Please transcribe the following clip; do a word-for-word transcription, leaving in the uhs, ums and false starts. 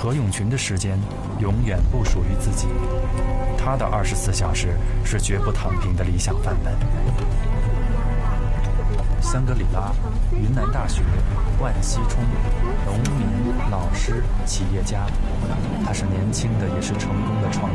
何永群的时间永远不属于自己，他的二十四小时是绝不躺平的理想范本。香格里拉、云南大学、万西冲，农民、老师、企业家，他是年轻的，也是成功的创